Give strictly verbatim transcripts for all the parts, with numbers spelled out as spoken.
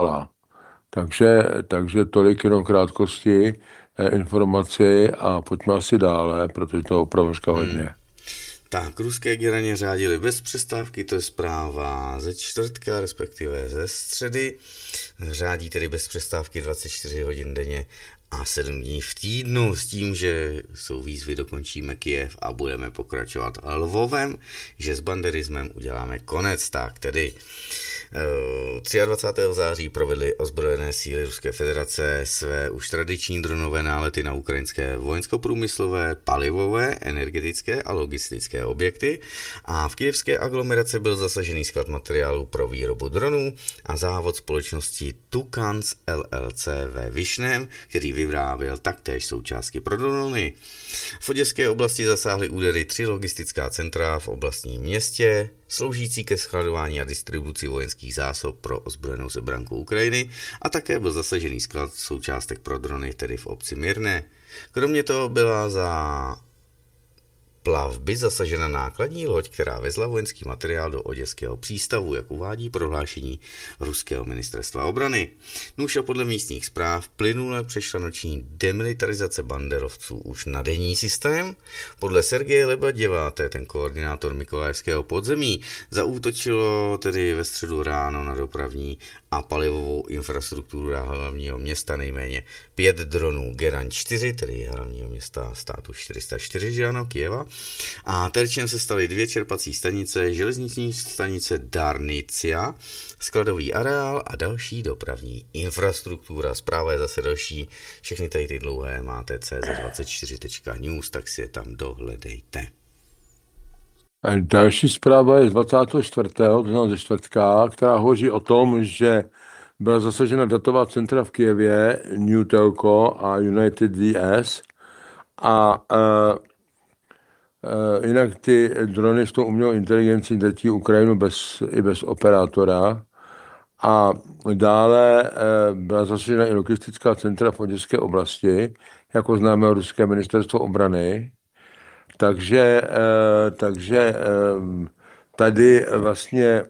Takže, takže tolik jenom krátkosti informaci a pojďme asi dále, protože to opravdu hodně. Hmm. Tak, ruské Geraně řádili bez přestávky, to je zpráva ze čtvrtka, respektive ze středy. Řádí tedy bez přestávky dvacet čtyři hodin denně a sedm dní v týdnu s tím, že jsou výzvy, dokončíme Kyjev a budeme pokračovat Lvovem, že s banderismem uděláme konec. Tak tedy dvacátého třetího září provedly ozbrojené síly Ruské federace své už tradiční dronové nálety na ukrajinské vojensko-průmyslové, palivové, energetické a logistické objekty a v kyjevské aglomeraci byl zasažený sklad materiálu pro výrobu dronů a závod společnosti Tukans L L C ve Vyšném, který vyráběl taktéž součástky pro drony. V oděské oblasti zasáhly údery tři logistická centra v oblastním městě, sloužící ke skladování a distribuci vojenských zásob pro ozbrojenou sebranku Ukrajiny a také byl zasažený sklad součástek pro drony, tedy v obci Mirné. Kromě toho byla za plavby zasažena nákladní loď, která vezla vojenský materiál do oděského přístavu, jak uvádí prohlášení ruského ministerstva obrany. Nuž a podle místních zpráv plynule přešla noční demilitarizace banderovců už na denní systém. Podle Sergeje Lebaděva, to je ten koordinátor Mykolajevského podzemí, zaútočilo tedy ve středu ráno na dopravní a palivovou infrastrukturu hlavního města nejméně pět dronů Geran čtyři, tedy hlavního města státu čtyři sta čtyři, že ano, Kyjeva. A terčem se staly dvě čerpací stanice, železniční stanice Darnicia, skladový areál a další dopravní infrastruktura. Zpráva je zase další, všechny tady ty dlouhé máte c z dvacet čtyři tečka news, tak si je tam dohledejte. Další zpráva je z dvacátého čtvrtého to znamená ze čtvrtka, která hovoří o tom, že byla zasažena datová centra v Kyjevě, New Telco a United V S a uh, uh, jinak ty drony s tou umělou inteligencí letí Ukrajinu bez, i bez operátora a dále uh, byla zasažena i logistická centra v oděské oblasti, jako známe ruské ministerstvo obrany. Takže, takže tady vlastně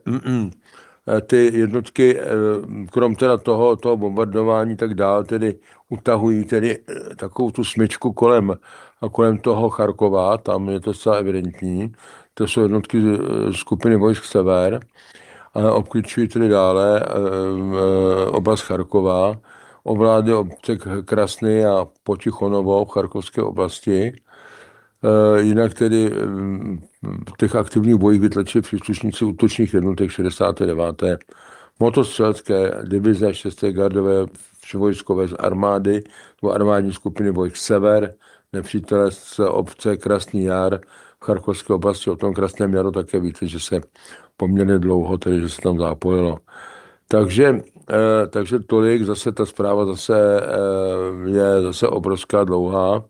ty jednotky, krom teda toho, toho bombardování tak dál, tedy utahují tedy takovou tu smyčku kolem, kolem toho Charkova, tam je to zcela evidentní. To jsou jednotky skupiny vojsk Sever, ale obklíčují tedy dále oblast Charkova, ovládly obce Krasny a Potichonovo v charkovské oblasti. Uh, jinak tedy v těch aktivních bojích vytlačili příslušníci útočných jednotek šedesát devět motostřelecké divize šesté gardové vojskové z armády nebo armádní skupiny vojsk Sever, nepřítele z obce Krasný Jar v charkovské oblasti. O tom Krasném Jaru také víte, že se poměrně dlouho, tedy že se tam zápojilo. Takže, uh, takže tolik, zase ta zpráva zase uh, je zase obrovská dlouhá.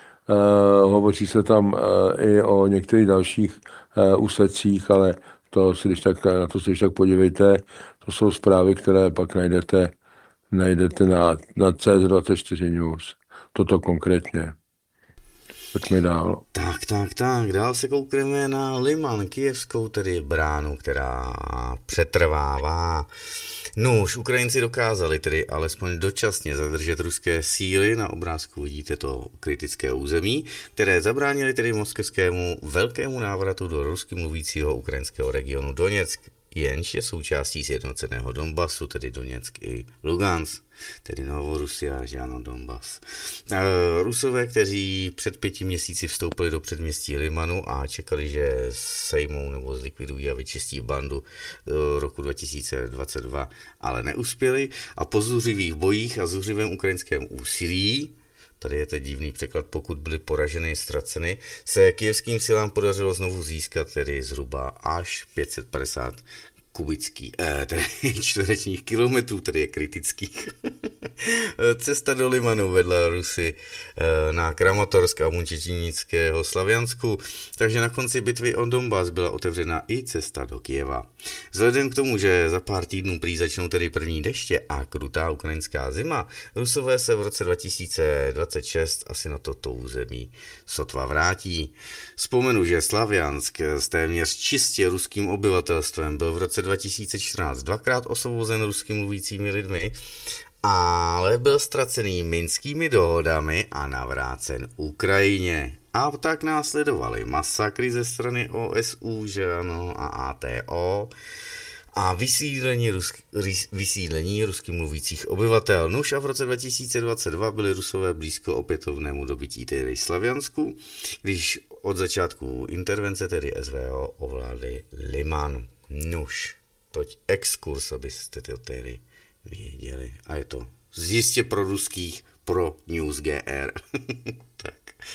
Uh, hovoří se tam uh, i o některých dalších uh, úsecích, ale to si, když tak, na to si když tak podívejte. To jsou zprávy, které pak najdete, najdete na, na C Z dvacet čtyři News. Toto konkrétně. Pojďme dál. Tak, tak, tak. Dál se koukneme na Liman, kyjevskou tedy bránu, která přetrvává. No, už Ukrajinci dokázali tedy alespoň dočasně zadržet ruské síly, na obrázku vidíte to kritické území, které zabránili tedy moskevskému velkému návratu do rusky mluvícího ukrajinského regionu Doněck, jenž je součástí sjednoceného Donbasu, tedy Doněck i Lugansk, tedy Novorusia, že ano, Donbas. Rusové, kteří před pěti měsíci vstoupili do předměstí Limanu a čekali, že sejmou nebo zlikvidují a vyčistí bandu roku dva tisíce dvacet dva, ale neuspěli a po zuřivých bojích a zuřivém ukrajinském úsilí, tady je teď divný překlad, pokud byly poraženy, ztraceny, se kyjevským silám podařilo znovu získat tedy zhruba až pět set padesát kubických, eh, tedy čtverečních kilometrů, tedy je kritických Cesta do Limanu vedla Rusy eh, na Kramatorsk a Munčečinického Slaviansku, takže na konci bitvy o Donbas byla otevřena i cesta do Kyjeva. Vzhledem k tomu, že za pár týdnů prý začnou tedy první deště a krutá ukrajinská zima, Rusové se v roce dva tisíce dvacet šest asi na toto území sotva vrátí. Vzpomenu, že Slaviansk s téměř čistě ruským obyvatelstvem byl v roce dva tisíce čtrnáct dvakrát osvobozen rusky mluvícími lidmi, ale byl ztracený minskými dohodami a navrácen Ukrajině. A tak následovaly masakry ze strany O S U, že ano, a A T O a vysídlení, rusk, vysídlení rusky mluvících obyvatel. Nuž a v roce dva tisíce dvacet dva byli Rusové blízko opětovnému dobytí tedy Slaviansku, když od začátku intervence tedy S V O ovládli Liman. Nuž, toť exkurs, abyste to tedy věděli. A je to jistě pro ruských, pro News G R. Tak,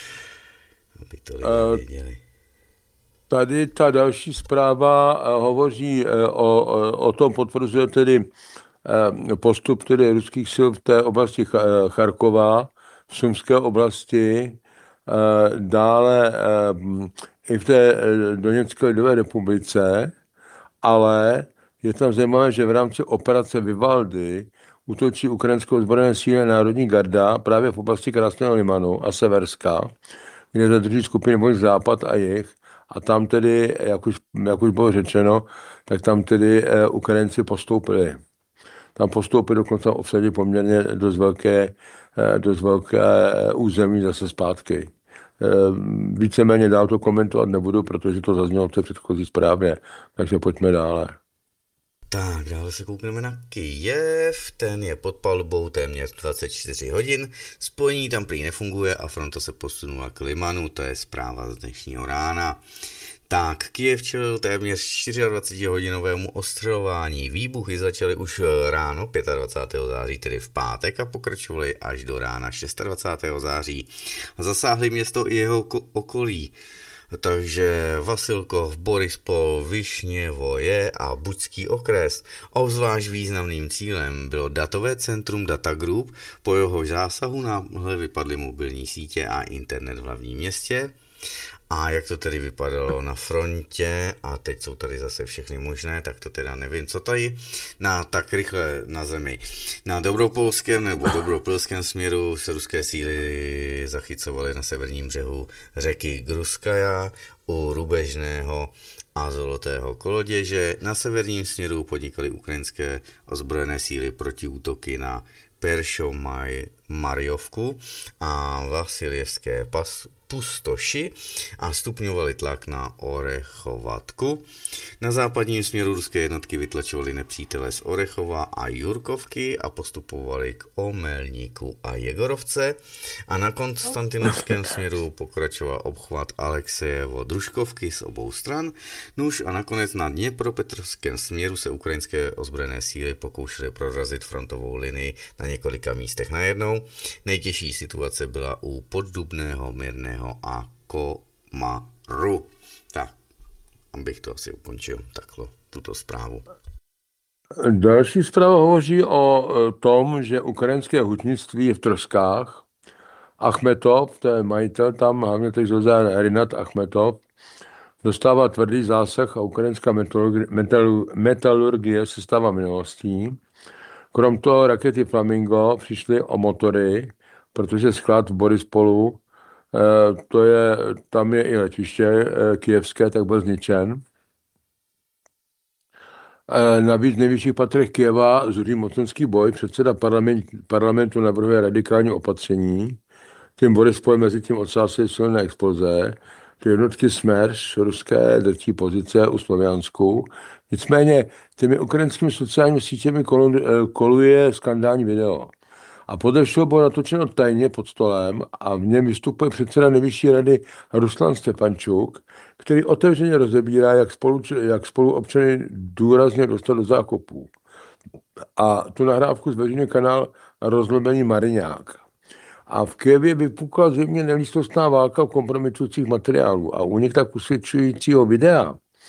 aby to lidé Uh, věděli. Tady ta další zpráva eh, hovoří eh, o, o, o tom, potvrzuje tedy eh, postup tedy ruských sil v té oblasti Ch- eh, Charkova, v Sumské oblasti, eh, dále eh, i v té eh, Doněcké lidové republice, ale je tam zajímavé, že v rámci operace Vivaldy útočí ukrajinskou ozbrojené síly Národní garda právě v oblasti Krásného Limanu a Severska, kde zadrží skupiny vojsk Západ a Jih. A tam tedy, jak už, jak už bylo řečeno, tak tam tedy eh, Ukrajinci postoupili. Tam postoupili, dokonce obsadili poměrně dost velké, eh, dost velké eh, území zase zpátky. Eh, víceméně dál to komentovat nebudu, protože to zaznělo v té předchozí zprávě. Takže pojďme dále. Tak, dále se koukneme na Kyjev, ten je pod palbou téměř dvacet čtyři hodin, spojení tam prý nefunguje a fronta se posunula k Limanu, to je zpráva z dnešního rána. Tak, Kyjev čelil téměř dvacetičtyřhodinovému ostřelování. Výbuchy začaly už ráno dvacátého pátého září, tedy v pátek, a pokračovaly až do rána dvacátého šestého září. Zasáhly město i jeho okolí. Takže Vasilkov, Borispol, Višněvoje a Buďský okres. Obzvlášť významným cílem bylo datové centrum Data Group, po jeho zásahu náhle vypadly mobilní sítě a internet v hlavním městě. A jak to tedy vypadalo na frontě, a teď jsou tady zase všechny možné, tak to teda nevím, co tady, na tak rychle na zemi. Na dobropolském nebo dobropilském směru se ruské síly zachycovaly na severním břehu řeky Gruskaja u Rubežného a Zolotého koloděže. Na severním směru podnikaly ukrajinské ozbrojené síly protiútoky na Peršomajovku a Vasiljevské pas pustoši a stupňovali tlak na Orechovatku. Na západním směru ruské jednotky vytlačovaly nepřítele z Orechova a Jurkovky a postupovali k Omelníku a Jegorovce. A na konstantinovském směru pokračoval obchvat Alexejevo Družkovky z obou stran. Nuž a nakonec na Dněpropetrovském směru se ukrajinské ozbrojené síly pokoušely prorazit frontovou linii na několika místech najednou. Nejtěžší situace byla u Poddubného, Mírného a Komaru. Tak, abych to asi ukončil takhle, tuto zprávu. Další zpráva hovoří o tom, že ukrajinské hutnictví je v troskách. Achmetov, to je majitel tam, hlavně teď Zozan Rinat Achmetov, dostává tvrdý zásah a ukrajinská metalurgie, metal, metalurgie se stává minulostí. Krom toho rakety Flamingo přišly o motory, protože sklad v Borispolu, to je, tam je i letiště kyjevské, tak byl zničen. Navíc v nejvyšších patrech Kyjeva zuří mocenský boj, předseda parlament, parlamentu navrhuje radikální opatření, tím Borispol mezi tím odsásily silné exploze, ty jednotky Smerš, ruské drtí pozice u Sloviansku. Nicméně těmi ukrajinskými sociálními sítěmi koluje skandální video. A podle všeho bylo natočeno tajně pod stolem a v něm vystupuje předseda nejvyšší rady Ruslan Stefančuk, který otevřeně rozebírá, jak spolu, jak spoluobčany důrazně dostat do zákopů. A tu nahrávku zveřejňuje kanál Rozlobený Mariňák. A v Kyjevě vypukla zřejmě nelístostná válka v kompromitujících materiálů a únik tak usvědčujícího videa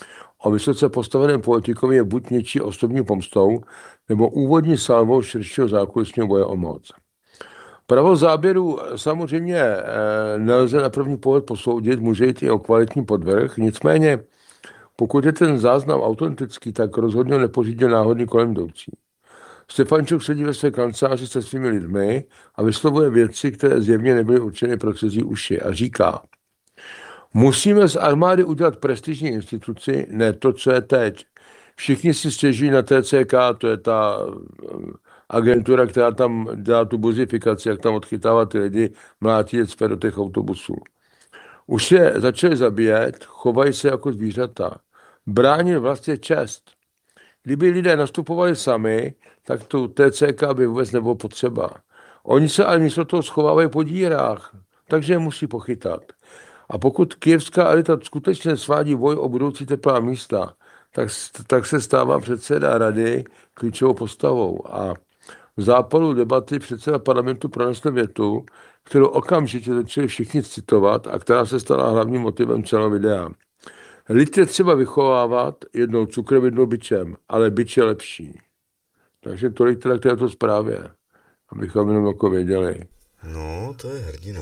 o vysoce postaveném politikovi je buď něčí osobní pomstou, nebo úvodní salvou širšího zákulisního boje o moc. Pravo záběru samozřejmě nelze na první pohled posoudit, může jít i o kvalitní podvrh, nicméně pokud je ten záznam autentický, tak rozhodně nepořídil náhodný kolem jdoucí. Stefančuk sedí ve své kanceláři se svými lidmi a vyslovuje věci, které zjevně nebyly určeny pro cizí uši a říká: musíme z armády udělat prestižní instituci, ne to, co je teď. Všichni si stěžují na T C K, to je ta agentura, která tam dělá tu buzifikaci, jak tam odchytává ty lidi, mlátí je do těch autobusů. Už je začali zabíjet, chovají se jako zvířata. Bránit vlastně čest. Kdyby lidé nastupovali sami, tak tu T C K by vůbec nebylo potřeba. Oni se ale místo toho schovávají po dírách, takže je musí pochytat. A pokud kyjevská elita skutečně svádí boj o budoucí teplá místa, tak, tak se stává předseda rady klíčovou postavou. A v zápalu debaty předseda parlamentu pronesl větu, kterou okamžitě začali všichni citovat a která se stala hlavním motivem celého videa. Lid je třeba vychovávat jednou cukrem, jednou bičem, ale bič je lepší. Takže tolik teda k této zprávě, abychom jenom jako věděli. No, to je hrdina.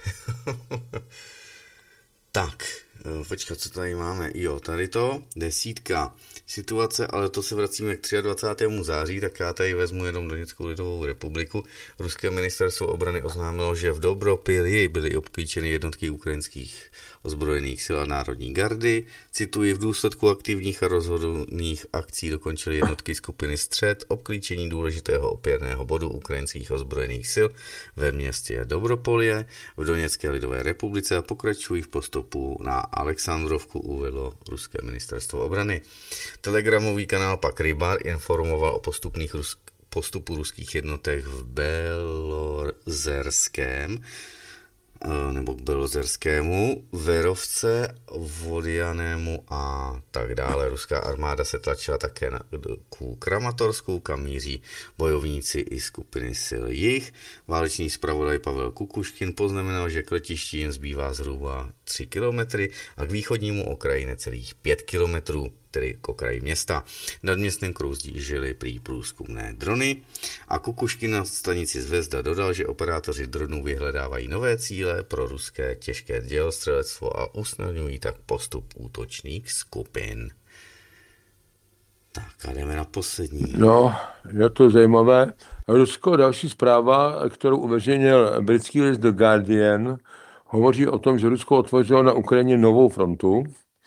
Tak, počkat, co tady máme? Jo, tady to, desítka. Situace, ale to se vracíme k dvacátému třetímu září, tak já tady vezmu jenom Doněckou lidovou republiku. Ruské ministerstvo obrany oznámilo, že v Dobropilji byly obklíčeny jednotky ukrajinských ozbrojených sil a národní gardy. Cituji, v důsledku aktivních a rozhodných akcí dokončily jednotky skupiny Střed obklíčení důležitého opěrného bodu ukrajinských ozbrojených sil ve městě Dobropolje v Doněcké lidové republice a pokračují v postupu na Alexandrovku, uvedlo ruské ministerstvo obrany. Telegramový kanál pak Rybar informoval o postupných rus- postupu ruských jednotek v Belozerském nebo k Belozerskému, Verovce, Vodianému a tak dále. Ruská armáda se tlačila také na, ku Kramatorsku, kam míří bojovníci i skupiny sil jich. Válečný zpravodaj Pavel Kukuškin poznamenal, že k letišti jen zbývá zhruba tři kilometry a k východnímu okraji necelých pět kilometrů, tedy k okraji města. Nad městem kroužily prý průzkumné drony a Kukuškin na stanici Zvezda dodal, že operátoři dronů vyhledávají nové cíle pro ruské těžké dělostřelectvo a usnadňují tak postup útočných skupin. Tak a jdeme na poslední. No, je to zajímavé. Rusko, další zpráva, kterou uveřejnil britský list The Guardian, hovoří o tom, že Rusko otvořilo na Ukrajině novou frontu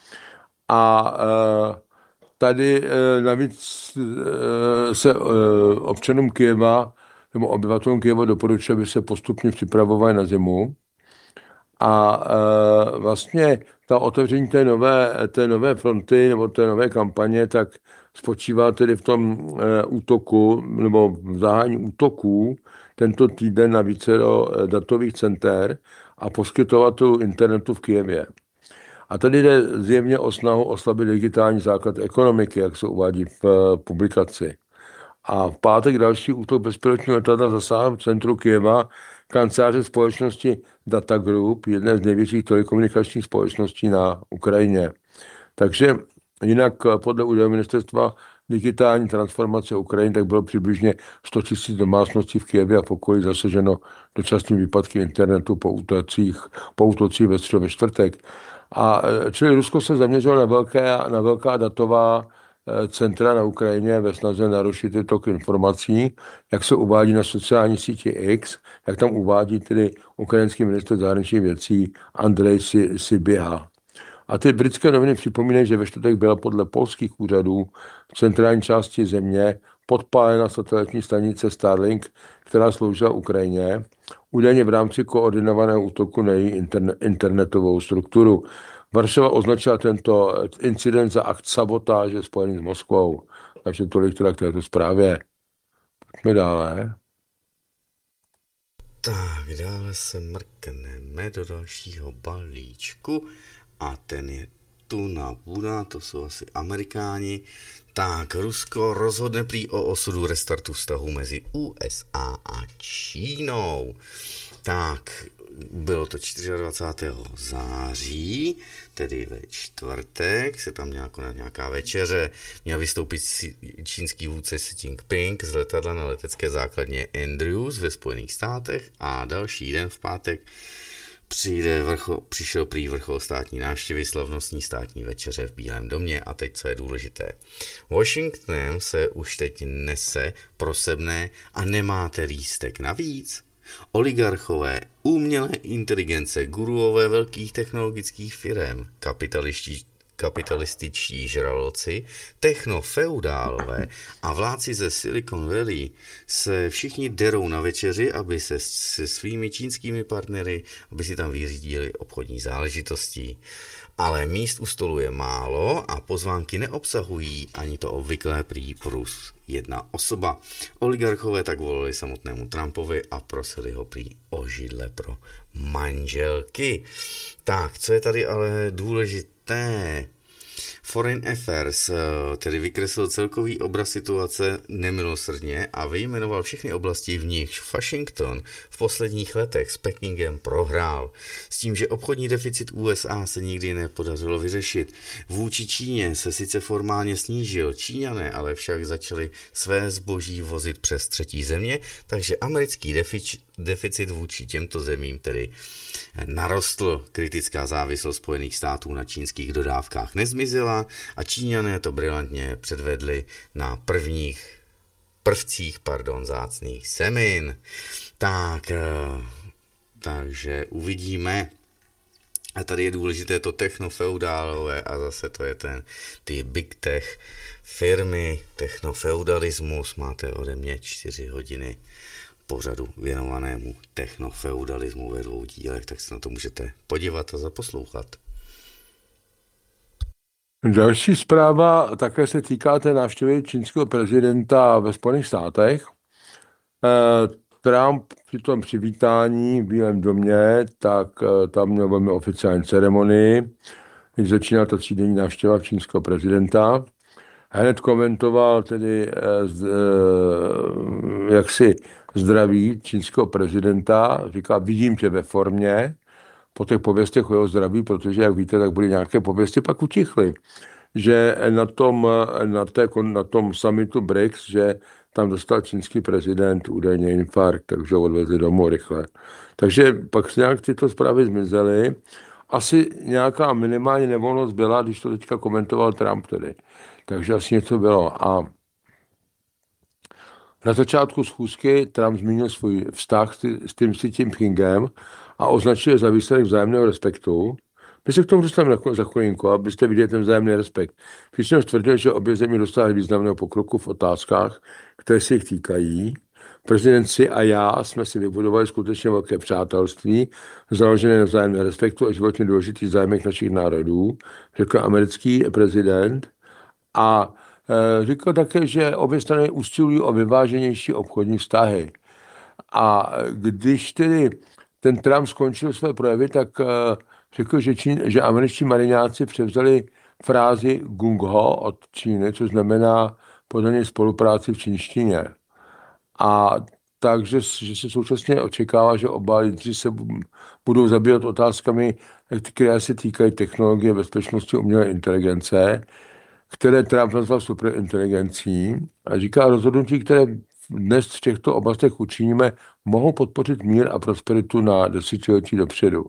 a e, tady e, navíc e, se e, občanům Kyjeva nebo obyvatelům Kyjeva doporučuje, aby se postupně připravovali na zimu. A e, vlastně ta otevření té nové, té nové fronty nebo té nové kampaně, tak spočívá tedy v tom e, útoku nebo v zahájení útoků tento týden na vícero datových center a poskytovatelů internetu v Kyjevě. A tady jde zjevně o snahu oslabit digitální základ ekonomiky, jak se uvádí v e, publikaci. A v pátek další útok bezpilotního letadla zasáhl v centru Kyjeva kanceláře společnosti Data Group, jedné z největších telekomunikačních společností na Ukrajině. Takže jinak podle údajů ministerstva digitální transformace Ukrajiny, tak bylo přibližně sto tisíc domácností v Kyjevě a v okolí zasaženo dočasným výpadky internetu po útocích, po útocích ve středu ve čtvrtek. A čili Rusko se zaměřilo na, velké, na velká datová centra na Ukrajině ve snaze narušit ty tok informací, jak se uvádí na sociální síti X, jak tam uvádí tedy ukrajinský ministr zahraničních věcí Andrej Siběha. A ty britské noviny připomínají, že ve čtvrtek byla podle polských úřadů v centrální části země podpálena satelitní stanice Starlink, která sloužila Ukrajině, údajně v rámci koordinovaného útoku na její interne, internetovou strukturu. Varšava označila tento incident za akt sabotáže spojený s Moskvou. Takže tolik teda k této zprávě. Pojďme dále. Tak, dále se mrkneme do dalšího balíčku a ten je Fortuna Buda, to jsou asi Amerikáni. Tak, Rusko rozhodne prý o osudu restartu vztahu mezi U S A a Čínou. Tak, bylo to dvacátého čtvrtého září, tedy ve čtvrtek, se tam nějako, nějaká večeře, měl vystoupit čínský vůdce Xi Jinping z letadla na letecké základně Andrews ve Spojených státech a další den v pátek přijde vrchol, přišel prý vrchol státní návštěvy, slavnostní státní večeře v Bílém domě a teď, co je důležité. Washingtonem se už teď nese prosebné a nemáte lístek navíc. Oligarchové, umělé inteligence, guruové velkých technologických firem, kapitalisti, kapitalističtí žraloci, technofeudálové a vládci ze Silicon Valley se všichni derou na večeři, aby se se svými čínskými partnery, aby si tam vyřídili obchodní záležitosti. Ale míst u stolu je málo a pozvánky neobsahují ani to obvyklé prý plus jedna osoba. Oligarchové tak volili samotnému Trumpovi a prosili ho prý o židle pro manželky. Tak, co je tady ale důležité? Foreign Affairs tedy vykreslil celkový obraz situace nemilosrdně a vyjmenoval všechny oblasti, v nichž Washington v posledních letech s Pekingem prohrál. S tím, že obchodní deficit U S A se nikdy nepodařilo vyřešit. Vůči Číně se sice formálně snížil, Číňané ale však začali své zboží vozit přes třetí země, takže americký deficit, deficit vůči těmto zemím tedy narostl. Kritická závislost Spojených států na čínských dodávkách nezmizela a Číňané to brilantně předvedli na prvních prvcích, pardon, zácných semin. Tak, takže uvidíme. A tady je důležité to technofeudálové a zase to je ten, ty big tech firmy, technofeudalismus. Máte ode mě čtyři hodiny pořadu věnovanému technofeudalismu ve dvou dílech, tak se na to můžete podívat a zaposlouchat. Další zpráva také se týká té návštěvy čínského prezidenta ve Spojených státech. Trump při tom přivítání v Bílém domě, tak tam měl velmi oficiální ceremonii, když začínala ta třídenní návštěva čínského prezidenta. Hned komentoval tedy jaksi zdraví čínského prezidenta, říká, vidím tě ve formě, po těch pověstech o jeho zdraví, protože, jak víte, tak byly nějaké pověsti, pak utichly, že na tom, na, té, na tom summitu B R I C S, že tam dostal čínský prezident údajně infarkt, takže ho odvezli domů rychle. Takže pak se nějak tyto zprávy zmizely. Asi nějaká minimální nevolnost byla, když to teďka komentoval Trump tedy. Takže asi něco bylo. A na začátku schůzky Trump zmínil svůj vztah s tím Xi Jinpingem a označil za výsledek vzájemného respektu. My se k tomu dostaneme za chvilinku, abyste viděli ten vzájemný respekt. Přičemž tvrdil, že obě země dosáhly významného pokroku v otázkách, které se jich týkají. Prezident Xi a já jsme si vybudovali skutečně velké přátelství, založené na vzájemném respektu a životně důležitých zájmech našich národů, řekl americký prezident. A e, říkal také, že obě strany usilují o vyváženější obchodní vztahy. A když tedy ten Trump skončil své projevy, tak e, řekl, že, Čín, že američtí mariňáci převzali frázi gung ho od Číny, což znamená podle něj spolupráci v čínštině. A takže že se současně očekává, že oba lídři se budou zabývat otázkami, které se týkají technologie, bezpečnosti, umělé inteligence, které Trump nazval superinteligencí, a říká, rozhodnutí, které dnes v těchto oblastech učiníme, mohou podpořit mír a prosperitu na desetiletí dopředu.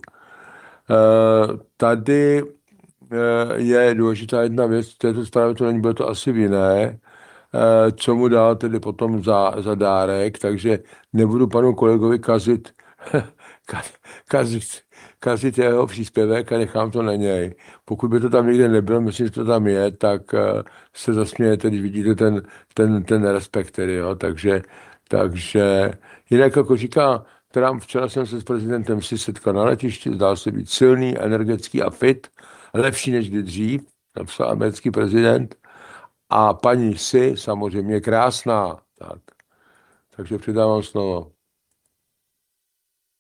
Tady je důležitá jedna věc, této zprávě to není, bylo to asi jiné, co mu dal tedy potom za, za dárek, takže nebudu panu kolegovi kazit, kazit, kazit jeho příspěvek a nechám to na něj. Pokud by to tam někde nebylo, myslím, že to tam je, tak se zasmějete, když vidíte ten, ten, ten respekt, tedy, jo. Takže, takže jinak, jako říká Trump, včera jsem se s prezidentem si setkal na letišti, zdál se být silný, energický a fit, lepší než kdy dřív, napsal americký prezident. A paní Xi samozřejmě krásná. Tak. Takže předávám slovo.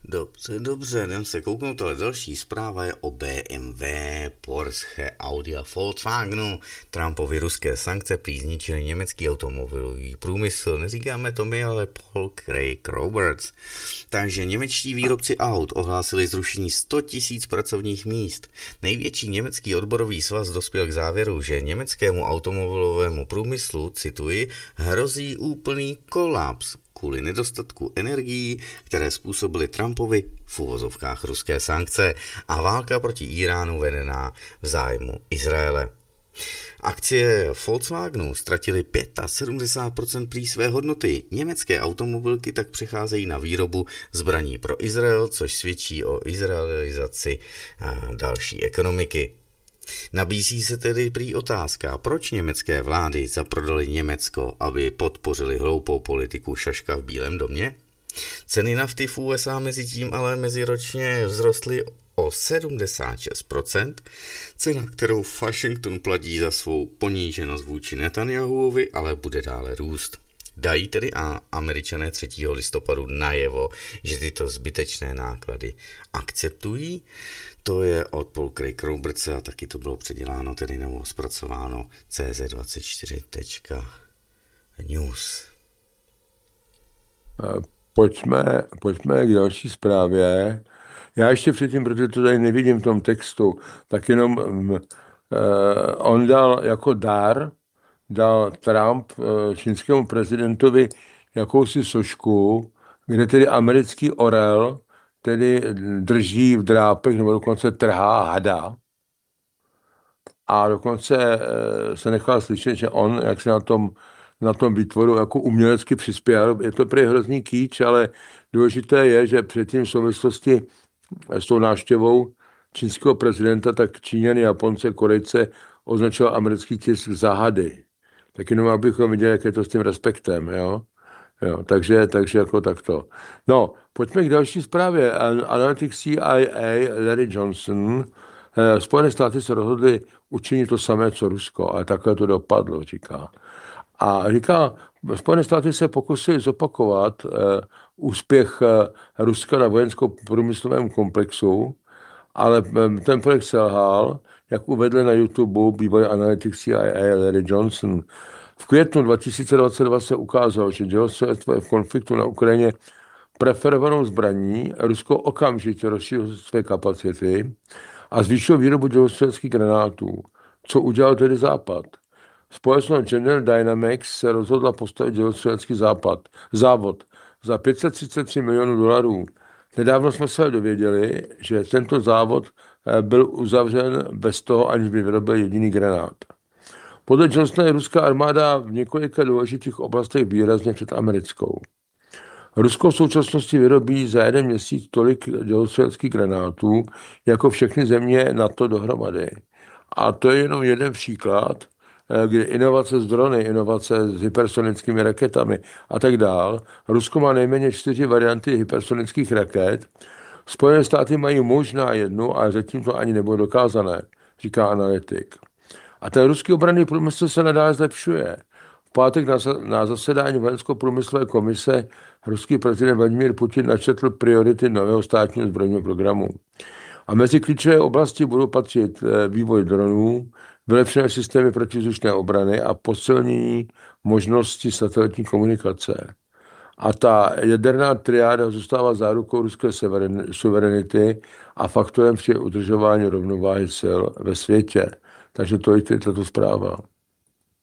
Dobře, dobře, jdem se kouknout, ale další zpráva je o B M W, Porsche, Audi a Volkswagenu. Trumpovi ruské sankce prý zničily německý automobilový průmysl. Neříkáme to my, ale Paul Craig Roberts. Takže němečtí výrobci aut ohlásili zrušení sto tisíc pracovních míst. Největší německý odborový svaz dospěl k závěru, že německému automobilovému průmyslu, cituji, hrozí úplný kolaps kvůli nedostatku energií, které způsobily Trumpovi v uvozovkách ruské sankce a válka proti Iránu vedená v zájmu Izraele. Akcie Volkswagenu ztratily sedmdesát pět procent prý své hodnoty. Německé automobilky tak přecházejí na výrobu zbraní pro Izrael, což svědčí o izraelizaci další ekonomiky. Nabízí se tedy prý otázka, proč německé vlády zaprodaly Německo, aby podpořili hloupou politiku šaška v Bílém domě? Ceny nafty v U S A mezi tím ale meziročně vzrostly o sedmdesát šest procent, cena, kterou Washington platí za svou poníženost vůči Netanyahuovi, ale bude dále růst. Dají tedy a Američané třetího listopadu najevo, že tyto zbytečné náklady akceptují. To je od Paul Craig Robertse a taky to bylo předěláno, tedy nebo zpracováno C Z dvacet čtyři tečka news. Pojďme, pojďme k další zprávě. Já ještě předtím, protože to tady nevidím v tom textu, tak jenom um, uh, on dal jako dar, dal Trump uh, čínskému prezidentovi jakousi sošku, kde tedy americký orel tedy drží v drápech nebo dokonce trhá hada. A dokonce uh, se nechal slyšet, že on, jak se na tom, na tom výtvoru jako umělecky přispěl. Je to prý hrozný kýč, ale důležité je, že předtím v souvislosti s tou návštěvou čínského prezidenta, tak Číňany, Japonce, Korejce označil americký tisk za hady. Tak jenom abychom viděli, jak je to s tím respektem, jo. jo takže, takže jako takto. No, pojďme k další zprávě. Analytik C I A Larry Johnson, Spojené státy se rozhodly učinit to samé, co Rusko, ale takhle to dopadlo, říká. A říká, Spojené státy se pokusily zopakovat uh, úspěch uh, Ruska na vojensko-průmyslovém komplexu, ale um, ten projekt selhal, jak uvedl na YouTube bývalý analytik C I A Larry Johnson. V květnu dva tisíce dvacet dva se ukázalo, že dělostřelectvo je v konfliktu na Ukrajině preferovanou zbraní. Rusko okamžitě rozšířilo své kapacity a zvýšilo výrobu dělostřeleckých granátů. Co udělal tedy Západ? Společnost General Dynamics se rozhodla postavit dělostřelecký západ, závod za pět set třicet tři milionů dolarů. Nedávno jsme se dověděli, že tento závod byl uzavřen bez toho, aniž by vyrobil jediný granát. Podle Johnsona je ruská armáda v několika důležitých oblastech výrazně před americkou. Rusko v současnosti vyrobí za jeden měsíc tolik dělostřeleckých granátů, jako všechny země NATO dohromady. A to je jenom jeden příklad, kdy inovace s drony, inovace s hypersonickými raketami a tak dál. Rusko má nejméně čtyři varianty hypersonických raket. Spojené státy mají možná jednu, ale zatím to ani nebylo dokázané, říká analytik. A ten ruský obranný průmysl se nadále zlepšuje. V pátek na, na zasedání vojensko-průmyslové komise ruský prezident Vladimír Putin načetl priority nového státního zbrojního programu. A mezi klíčové oblasti budou patřit vývoj dronů, vylepšené systémy protivzdušné obrany a posilnění možnosti satelitní komunikace. A ta jaderná triáda zůstává zárukou ruské suverenity a faktorem při udržování rovnováhy sil ve světě. Takže to je tato zpráva.